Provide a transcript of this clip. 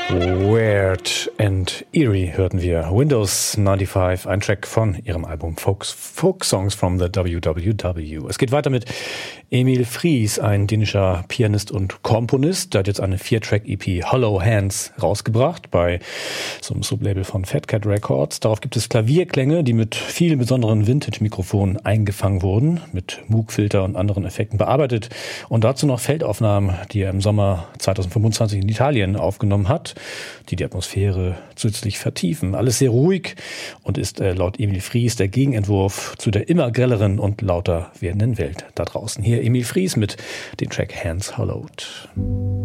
Weird and Eerie hörten wir. Windows 95, ein Track von ihrem Album Folk Songs from the WWW. Es geht weiter mit Emil Fries, ein dänischer Pianist und Komponist. Der hat jetzt eine 4-Track-EP Hollow Hands rausgebracht bei so einem Sublabel von Fat Cat Records. Darauf gibt es Klavierklänge, die mit vielen besonderen Vintage-Mikrofonen eingefangen wurden, mit Moog-Filter und anderen Effekten bearbeitet. Und dazu noch Feldaufnahmen, die er im Sommer 2025 in Italien aufgenommen hat, die Atmosphäre zusätzlich vertiefen. Alles sehr ruhig und ist laut Emil Fries der Gegenentwurf zu der immer grelleren und lauter werdenden Welt da draußen. Hier Emil Fries mit dem Track Hands Hollowed.